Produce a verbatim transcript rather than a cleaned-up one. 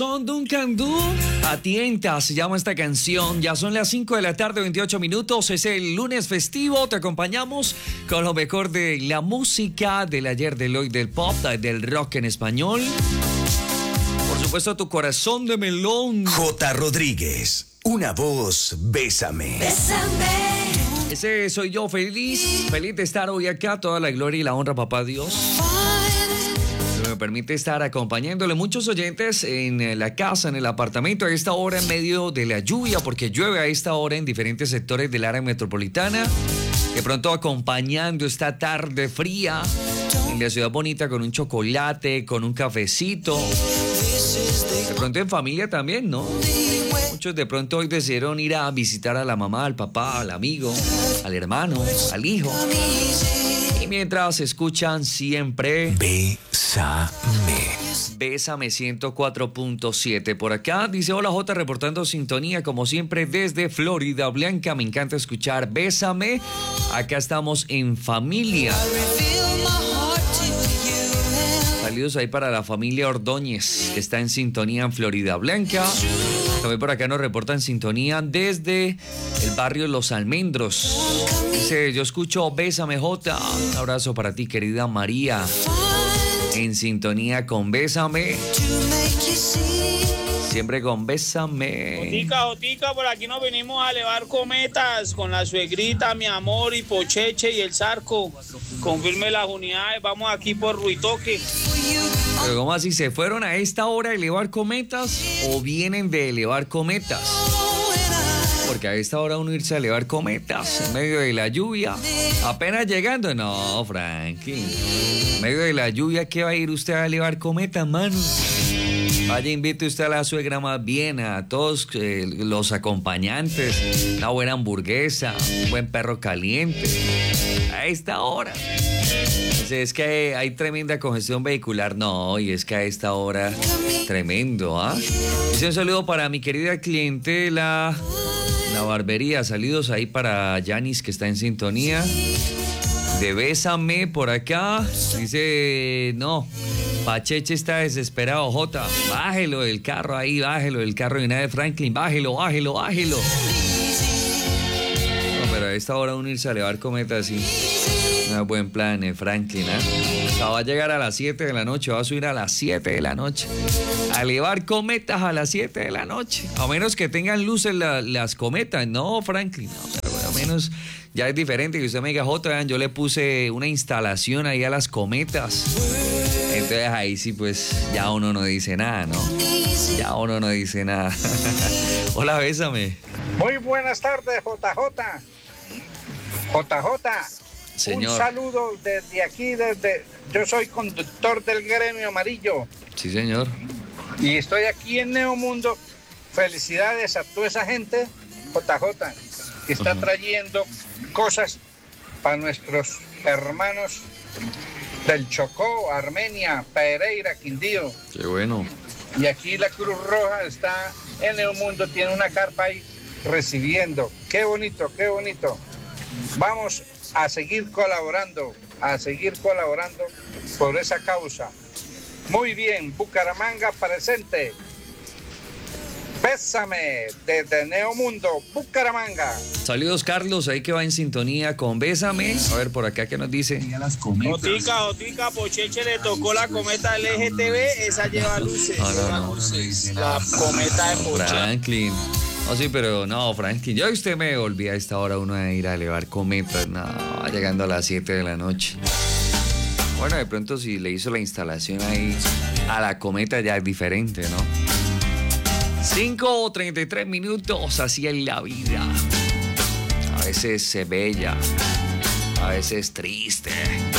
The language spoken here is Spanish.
Son Duncan Du, Atienta se llama esta canción. Ya son las cinco de la tarde, veintiocho minutos. Es el lunes festivo. Te acompañamos con lo mejor de la música, del ayer, del hoy, del pop, del rock en español. Por supuesto, tu corazón de melón. J. Rodríguez, una voz, bésame. Bésame. Ese soy yo, feliz, feliz de estar hoy acá. Toda la gloria y la honra, papá Dios. Me permite estar acompañándole muchos oyentes en la casa, en el apartamento, a esta hora en medio de la lluvia, porque llueve a esta hora en diferentes sectores del área metropolitana. De pronto acompañando esta tarde fría en la ciudad bonita con un chocolate, con un cafecito. De pronto en familia también, ¿no? Muchos de pronto hoy decidieron ir a visitar a la mamá, al papá, al amigo, al hermano, al hijo. Y mientras escuchan siempre... Bésame. Bésame ciento cuatro punto siete. Por acá dice: hola J, reportando sintonía como siempre desde Florida Blanca. Me encanta escuchar Bésame. Acá estamos en familia. Saludos ahí para la familia Ordóñez, que está en sintonía en Florida Blanca. También por acá nos reportan sintonía desde el barrio Los Almendros. Dice: yo escucho Bésame J. Un abrazo para ti, querida María. En sintonía con Bésame. Siempre con Bésame. Jotica, Jotica, por aquí nos venimos a elevar cometas con la suegrita, mi amor, y Pocheche y el Zarco. Confirme las unidades, vamos aquí por Ruitoque. Pero ¿cómo así? ¿Se fueron a esta hora a elevar cometas o vienen de elevar cometas? Porque a esta hora uno irse a elevar cometas en medio de la lluvia, apenas llegando. No, Franklin. En medio de la lluvia, ¿qué va a ir usted a elevar cometas, mano? Vaya, invite usted a la suegra más bien, a todos eh, los acompañantes, una buena hamburguesa, un buen perro caliente. A esta hora. Dice: es que hay tremenda congestión vehicular. No, y es que a esta hora, tremendo, ¿ah? ¿eh? Dice: un saludo para mi querida cliente, la, la barbería. Saludos ahí para Yanis, que está en sintonía. De Bésame por acá. Dice: no, Pacheche está desesperado, Jota. Bájelo del carro ahí, bájelo del carro de nada de Franklin. Bájelo, bájelo, bájelo. No, pero a esta hora unirse a elevar cometas, sí. No es buen plan, eh, Franklin, ¿eh? O sea, va a llegar a las siete de la noche, va a subir a las siete de la noche. A elevar cometas a las siete de la noche. A menos que tengan luces la, las cometas. No, Franklin, no, pero bueno, a menos ya es diferente que usted me diga: Jota, vean, yo le puse una instalación ahí a las cometas. Entonces ahí sí, pues ya uno no dice nada, ¿no? Ya uno no dice nada. Hola, Bésame. Muy buenas tardes, J J. J J. Señor. Un saludo desde aquí, desde... Yo soy conductor del Gremio Amarillo. Sí, señor. Y estoy aquí en Neomundo. Felicidades a toda esa gente, J J, que está uh-huh. trayendo cosas para nuestros hermanos del Chocó, Armenia, Pereira, Quindío. Qué bueno. Y aquí la Cruz Roja está en Neomundo, tiene una carpa ahí recibiendo. Qué bonito, qué bonito. Vamos a seguir colaborando, a seguir colaborando por esa causa. Muy bien, Bucaramanga presente. Bésame desde Neomundo, Bucaramanga. Saludos, Carlos, ahí que va en sintonía con Bésame. A ver, por acá, ¿qué nos dice? Jotica, Jotica, Pocheche le tocó la cometa L G T B, esa lleva luces. No, no, no. La cometa de Pocheche. Franklin. No, sí, pero no, Franklin. Yo y usted me volví a esta hora uno a ir a elevar cometas. No, llegando a las siete de la noche. Bueno, de pronto si le hizo la instalación ahí a la cometa ya es diferente, ¿no? cinco o treinta y tres minutos, así es la vida. A veces se bella, a veces triste.